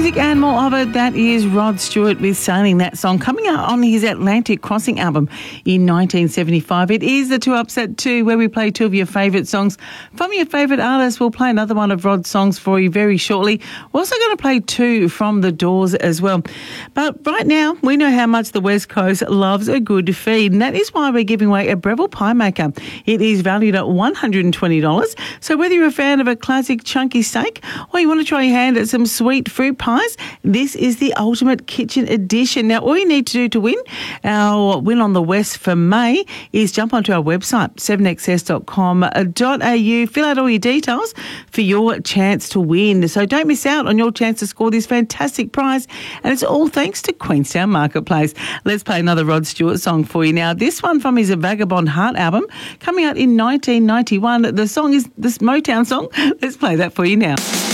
music and more of it. That is Rod Stewart with Sailing, that song coming out on his Atlantic Crossing album in 1975. It is the 2 Upset 2 where we play 2 of your favourite songs from your favourite artists. We'll play another one of Rod's songs for you very shortly. We're also going to play 2 from The Doors as well. But right now, we know how much the West Coast loves a good feed, and that is why we're giving away a Breville Pie Maker. It is valued at $120. So whether you're a fan of a classic chunky steak or you want to try your hand at some sweet fruit pies, this is the ultimate kitchen edition. Now, all you need to do to win our Win on the West for May is jump onto our website, 7xs.com.au, fill out all your details for your chance to win. So don't miss out on your chance to score this fantastic prize, and it's all thanks to Queenstown Marketplace. Let's play another Rod Stewart song for you now. This one from his Vagabond Heart album, coming out in 1991. The song is this Motown song. Let's play that for you now.